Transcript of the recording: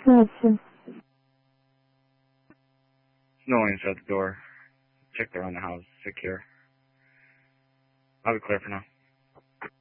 Gotcha. No one inside the door. Checked around the house. Secure. I'll be clear for now.